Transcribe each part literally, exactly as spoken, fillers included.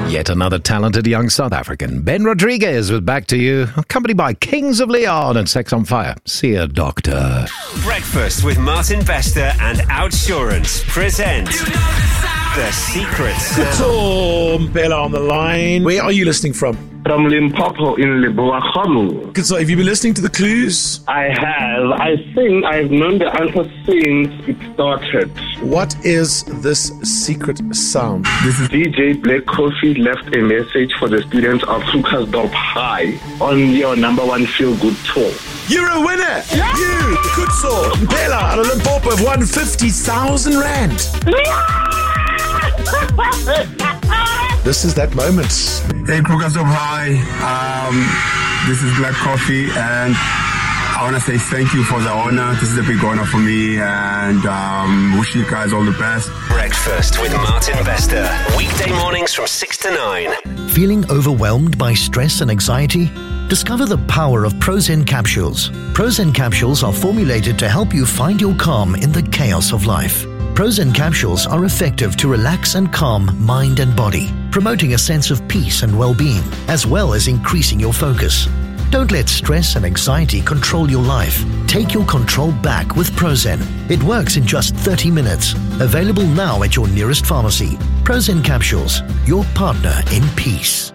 Yet another talented young South African, Ben Rodriguez, was back to you, accompanied by Kings of Leon and Sex on Fire. See ya, Doctor. Breakfast with Martin Bester and Outsurance present The Secret Sound. Tom Bella on the line. Where are you listening from? From Limpopo in Leboakgamu. Good. So, have you been listening to the clues? I have. I think I've known the answer since it started. What is this secret sound? This is D J Black Coffee left a message for the students of Krugersdorp High on your number one feel-good tour. You're a winner! Yeah! You, Kutso Bella out of Limpopo, have won fifty thousand rand. This is that moment. Hey, Krugersdorp High. Um, this is Black Coffee, and I want to say thank you for the honor. This is a big honor for me, and um, wish you guys all the best. Breakfast with Martin Bester. Weekday mornings from six to nine. Feeling overwhelmed by stress and anxiety? Discover the power of Prozen capsules. Prozen capsules are formulated to help you find your calm in the chaos of life. Prozen capsules are effective to relax and calm mind and body, promoting a sense of peace and well-being, as well as increasing your focus. Don't let stress and anxiety control your life. Take your control back with Prozen. It works in just thirty minutes. Available now at your nearest pharmacy. Prozen capsules, your partner in peace.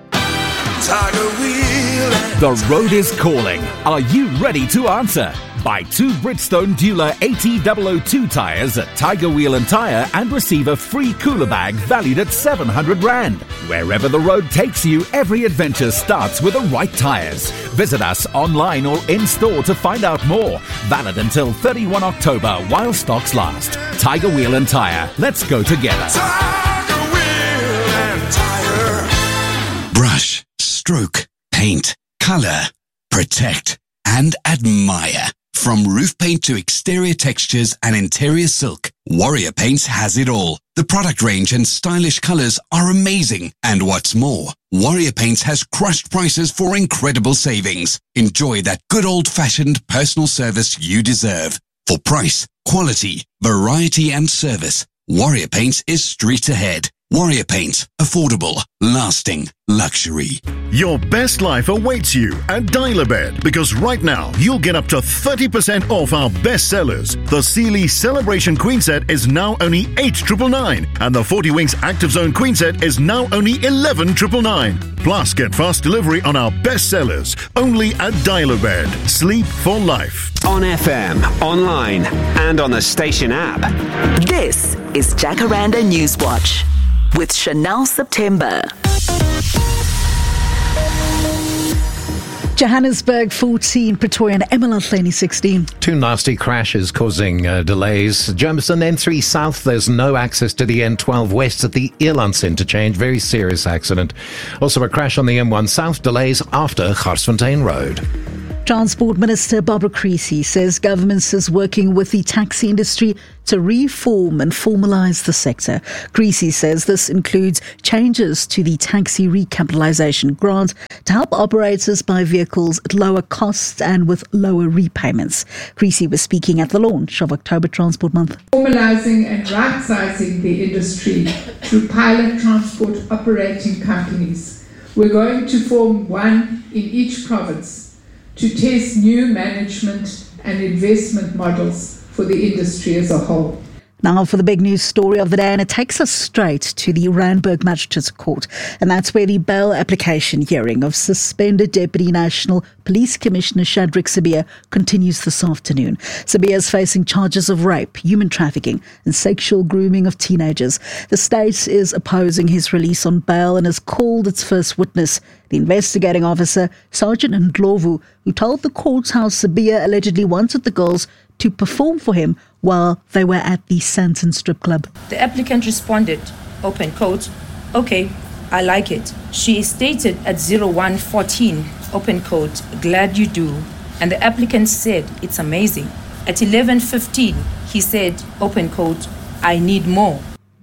The road is calling. Are you ready to answer? Buy two Bridgestone Dula eighty double oh two tyres at Tiger Wheel and Tyre and receive a free cooler bag valued at seven hundred rand. Wherever the road takes you, every adventure starts with the right tyres. Visit us online or in-store to find out more. Valid until thirty-first of October while stocks last. Tiger Wheel and Tyre. Let's go together. Tiger Wheel and Tyre. Brush, stroke, paint, colour, protect, and admire. From roof paint to exterior textures and interior silk, Warrior Paints has it all. The product range and stylish colors are amazing. And what's more, Warrior Paints has crushed prices for incredible savings. Enjoy that good old-fashioned personal service you deserve. For price, quality, variety and service, Warrior Paints is street ahead. Warrior Paints, affordable, lasting, luxury. Your best life awaits you at Dial-A-Bed, because right now you'll get up to thirty percent off our best sellers. The Sealy Celebration Queen Set is now only eight thousand nine hundred ninety-nine, and the forty Winks Active Zone Queen Set is now only eleven thousand nine hundred ninety-nine. Plus, get fast delivery on our best sellers only at Dial-A-Bed. Sleep for life. On F M, online, and on the station app. This is Jacaranda Newswatch with Chanel September. Johannesburg fourteen, Pretoria and Emerald sixteen. Two nasty crashes causing uh, delays. Germiston N three South, there's no access to the N twelve West at the Elands interchange. Very serious accident. Also a crash on the M one South, delays after Garsfontein Road. Transport Minister Barbara Creecy says government is working with the taxi industry to reform and formalise the sector. Creecy says this includes changes to the taxi recapitalisation grant to help operators buy vehicles at lower costs and with lower repayments. Creecy was speaking at the launch of October Transport Month. Formalising and right-sizing the industry through pilot transport operating companies. We're going to form one in each province to test new management and investment models for the industry as a whole. Now for the big news story of the day, and it takes us straight to the Randburg Magistrates Court, and that's where the bail application hearing of suspended Deputy National Police Commissioner Shadrack Sibiya continues this afternoon. Sibiya is facing charges of rape, human trafficking and sexual grooming of teenagers. The state is opposing his release on bail and has called its first witness, the investigating officer, Sergeant Ndlovu, who told the court how Sibiya allegedly wanted the girls to perform for him while they were at the Sandton Strip Club. The applicant responded, open quote, okay, I like it. She is stated at zero one fourteen, open quote, glad you do. And the applicant said, it's amazing. At eleven fifteen, he said, open quote, I need more.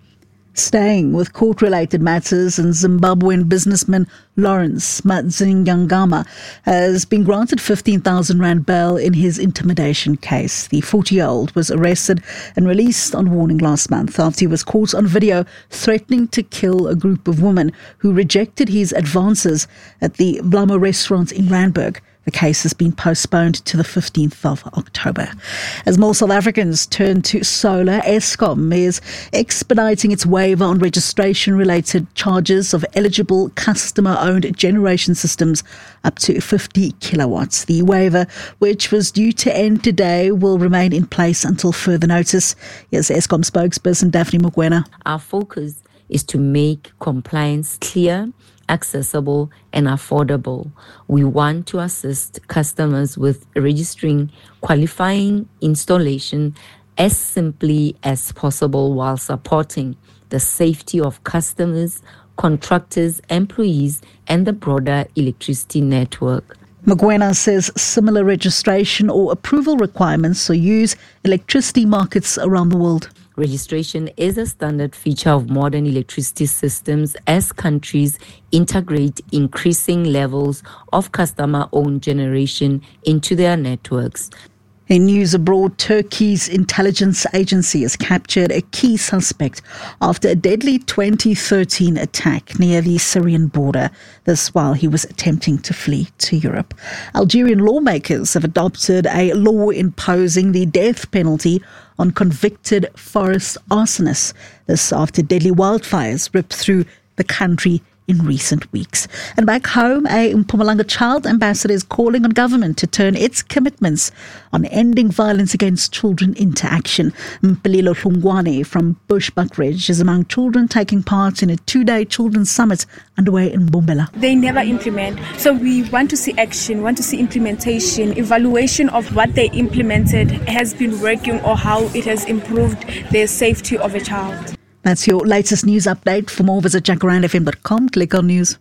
Staying with court-related matters, and Zimbabwean businessman Lawrence Madzingangama has been granted fifteen thousand rand bail in his intimidation case. The forty-year-old was arrested and released on warning last month after he was caught on video threatening to kill a group of women who rejected his advances at the Blamo restaurant in Randburg. The case has been postponed to the fifteenth of October. As more South Africans turn to solar, Eskom is expediting its waiver on registration-related charges of eligible customer-owned generation systems up to fifty kilowatts. The waiver, which was due to end today, will remain in place until further notice. Here's Eskom spokesperson Daphne Mokoena. Our focus is to make compliance clear, accessible and affordable. We want to assist customers with registering qualifying installation as simply as possible while supporting the safety of customers, contractors, employees and the broader electricity network. Mokoena says similar registration or approval requirements or use electricity markets around the world. Registration is a standard feature of modern electricity systems as countries integrate increasing levels of customer-owned generation into their networks. In news abroad, Turkey's intelligence agency has captured a key suspect after a deadly twenty thirteen attack near the Syrian border. This while he was attempting to flee to Europe. Algerian lawmakers have adopted a law imposing the death penalty on convicted forest arsonists. This after deadly wildfires ripped through the country in recent weeks. And back home, a Mpumalanga child ambassador is calling on government to turn its commitments on ending violence against children into action. Mpililo Hlungwane from Bushbuckridge is among children taking part in a two-day children's summit underway in Mbombela. They never implement. So we want to see action, want to see implementation, evaluation of what they implemented has been working or how it has improved the safety of a child. That's your latest news update. For more, visit jacaranda f m dot com. Click on news.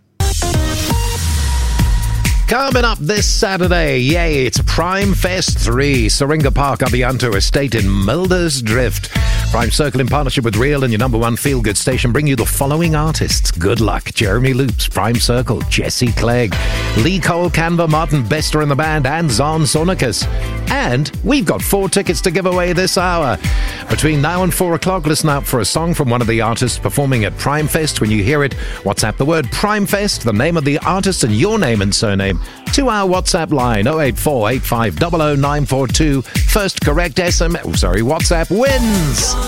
Coming up this Saturday, yay, it's Prime Fest three, Syringa Park Abianto Estate in Milder's Drift. Prime Circle in partnership with Real and your number one feel-good station bring you the following artists. Good Luck, Jeremy Loops, Prime Circle, Jesse Clegg, Lee Cole, Canva, Martin Bester and the band, and Zahn Sonicus. And we've got four tickets to give away this hour. Between now and four o'clock, listen out for a song from one of the artists performing at Prime Fest. When you hear it, WhatsApp the word Prime Fest, the name of the artist and your name and surname to our WhatsApp line oh eight four eight five zero zero nine four two. First correct S M S, oh, sorry, WhatsApp wins.